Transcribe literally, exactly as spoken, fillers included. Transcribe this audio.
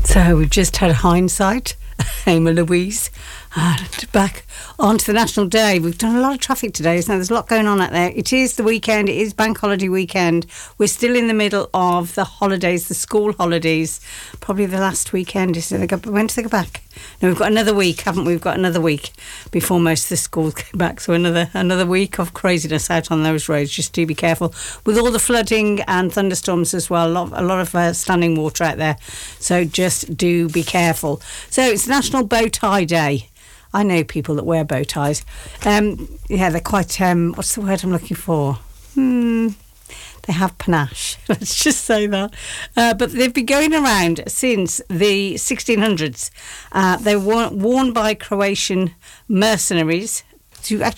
So we've just had hindsight, Emma Louise, and back onto the National Day. We've done a lot of traffic today, isn't there? There's a lot going on out there. It is the weekend, it is bank holiday weekend. We're still in the middle of the holidays, the school holidays. Probably the last weekend. Is it? When do they go back? No, we've got another week, haven't we? We've got another week before most of the schools go back. So another another week of craziness out on those roads. Just do be careful with all the flooding and thunderstorms as well. A lot, a lot of uh, standing water out there. So just do be careful. So it's National Bow Tie Day. I know people that wear bow ties. Um, yeah, they're quite, um, what's the word I'm looking for? Hmm, they have panache. Let's just say that. Uh, but they've been going around since the sixteen hundreds. Uh, they were worn by Croatian mercenaries to actually